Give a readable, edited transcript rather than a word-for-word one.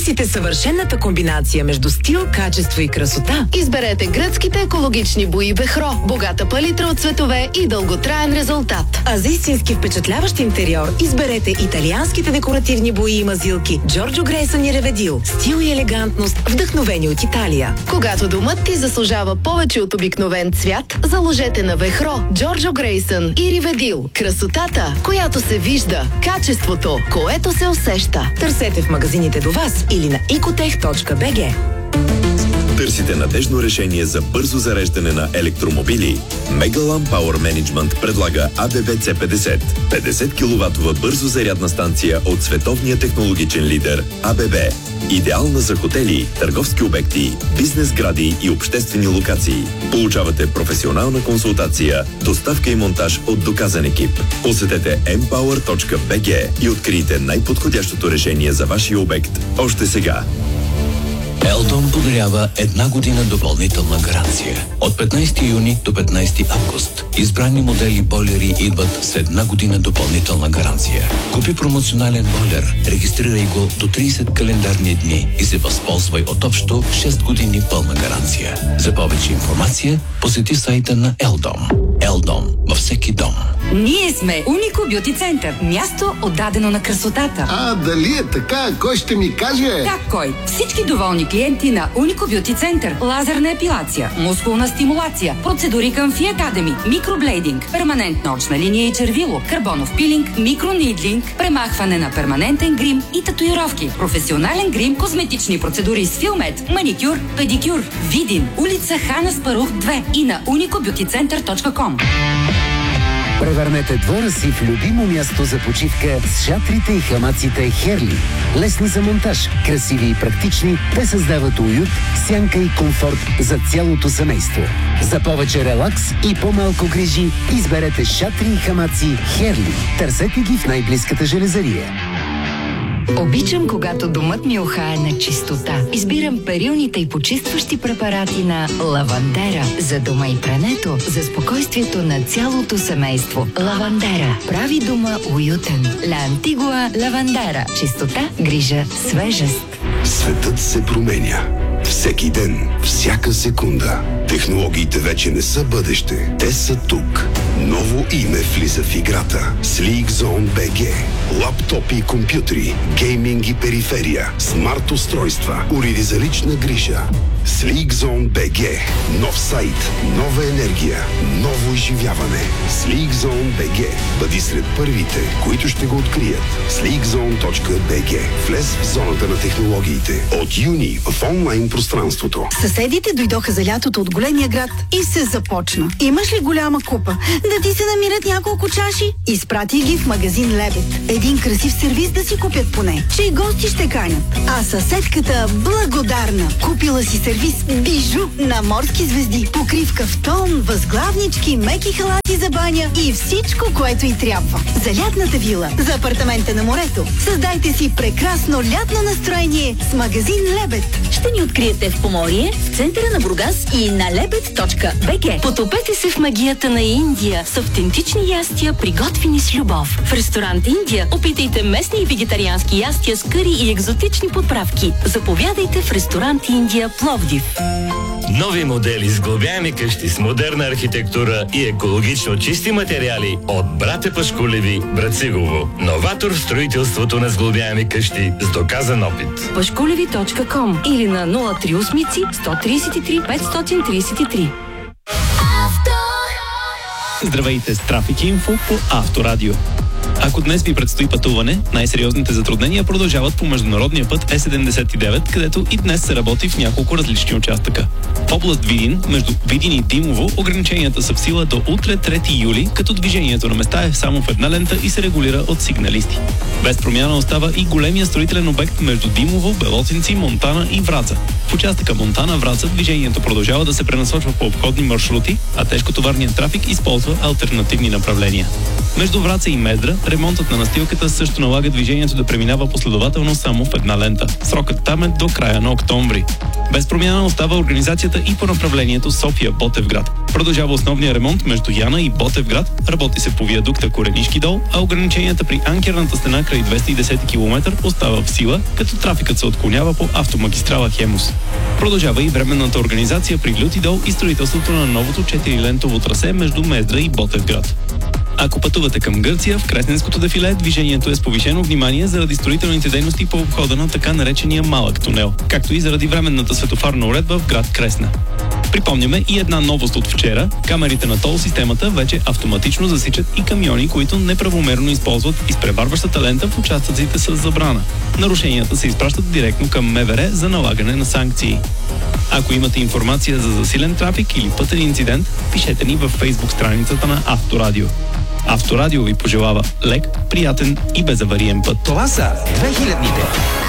Търсите съвършената комбинация между стил, качество и красота? Изберете гръцките екологични бои Бехро. Богата палитра от цветове и дълготраен резултат. А за истински впечатляващ интериор изберете италианските декоративни бои и мазилки Джорджо Грейсън и Реведил. Стил и елегантност, вдъхновени от Италия. Когато домът ти заслужава повече от обикновен цвят, заложете на Бехро, Джорджо Грейсън и Реведил. Красотата, която се вижда. Качеството, което се усеща. Търсете в магазините до вас или на ecotech.bg. Търсите надежно решение за бързо зареждане на електромобили? Megalam Power Management предлага ABB C50. 50 кВт бързо зарядна станция от световния технологичен лидер ABB. Идеална за хотели, търговски обекти, бизнес сгради и обществени локации. Получавате професионална консултация, доставка и монтаж от доказан екип. Посетете mpower.bg и открийте най-подходящото решение за вашия обект още сега. Елдон подарява 1 година допълнителна гаранция. От 15 юни до 15 август. Избрани модели бойлери идват с 1 година допълнителна гаранция. Купи промоционален бойлер, регистрирай го до 30 календарни дни и се възползвай от общо 6 години пълна гаранция. За повече информация посети сайта на Елдон. Елдон във всеки дом. Ние сме Унико Бюти Център. Място отдадено на красотата. Дали е така? Кой ще ми каже? Как кой? Всички доволни клиенти на Унико Бюти Център. Лазерна епилация, мускулна стимулация, процедури към Фи Академи, микроблейдинг, перманентна очна линия и червило, карбонов пилинг, микронидлинг, премахване на перманентен грим и татуировки, професионален грим, козметични процедури с Филмет, маникюр, педикюр. Видин, улица Хана Спарух 2 и на unicobeautycenter.com. Превърнете двора си в любимо място за почивка с шатрите и хамаците Херли. Лесни за монтаж, красиви и практични, те създават уют, сянка и комфорт за цялото семейство. За повече релакс и по-малко грижи, изберете шатри и хамаци Херли. Търсете ги в най-близката железария. Обичам, когато домът ми ухае на чистота. Избирам перилните и почистващи препарати на Лавандера. За дома и прането, за спокойствието на цялото семейство. Лавандера прави дома уютен. Ла Антигуа Лавандера. Чистота, грижа, свежест. Светът се променя. Всеки ден, всяка секунда. Технологиите вече не са бъдеще. Те са тук. Ново име влиза в играта. SleekZone BG. Лаптопи и компютри, гейминг и периферия, смарт устройства, уреди за лична грижа. SleekZone BG. Нов сайт, нова енергия, ново изживяване. SleekZone BG. Бъди сред първите, които ще го открият. SleekZone.bg. Влез в зоната на технологиите. От юни в онлайн пространството. Съседите дойдоха за лятото от големия град и се започна. Имаш ли голяма купа? Да ти се намират няколко чаши? Изпрати ги в магазин Лебед. Един красив сервиз да си купят поне. Че и гости ще канят. А съседката благодарна. Купила си сервиз бижу на морски звезди. Покривка в тон, възглавнички, меки халати за баня и всичко, което й трябва. За лятната вила, за апартамента на морето. Създайте си прекрасно лятно настроение с магазин Лебед. Ще ни откриете в Поморие, в центъра на Бургас и на lebed.bg. Потопете се в магията на Индия с автентични ястия, приготвени с любов. В ресторант Индия опитайте местни и вегетариански ястия с къри и екзотични подправки. Заповядайте в ресторант Индия Пловдив. Нови модели с сглобяеми къщи с модерна архитектура и екологично чисти материали от Братя Пашкулеви, Брацигово. Новатор в строителството на сглобяеми къщи с доказан опит. Пашкулеви.com или на 038 133 533. Здравейте с Трафик Инфо по Авторадио. Ако днес ви предстои пътуване, най-сериозните затруднения продължават по международния път Е79, където и днес се работи в няколко различни участъка. В област Видин, между Видин и Димово, ограниченията са в сила до утре 3 юли, като движението на места е само в една лента и се регулира от сигналисти. Без промяна остава и големия строителен обект между Димово, Белотинци, Монтана и Враца. В участъка Монтана-Враца движението продължава да се пренасочва по обходни маршрути, а тежкотоварният трафик използва алтернативни направления. Между Враца и Медра, ремонтът на настилката също налага движението да преминава последователно само в една лента. Срокът там е до края на октомври. Без промяна остава организацията и по направлението София-Ботевград. Продължава основния ремонт между Яна и Ботевград, работи се по виадукта Коренишки дол, а ограниченията при анкерната стена край 210 км остава в сила, като трафикът се отклонява по автомагистрала Хемус. Продължава и временната организация при Люти дол и строителството на новото 4-лентово трасе между Мездра и Ботевград. Ако пътувате към Гърция, в Кресненското дефиле движението е с повишено внимание заради строителните дейности по обхода на така наречения малък тунел, както и заради временната светофарна уредба в град Кресна. Припомняме и една новост от вчера. Камерите на тол системата вече автоматично засичат и камиони, които неправомерно използват изпреварващата лента в участъците с забрана. Нарушенията се изпращат директно към МВР за налагане на санкции. Ако имате информация за засилен трафик или пътен инцидент, пишете ни във Facebook страницата на Авторадио. Авторадио ви пожелава лек, приятен и безавариен път. Това са 2000-те.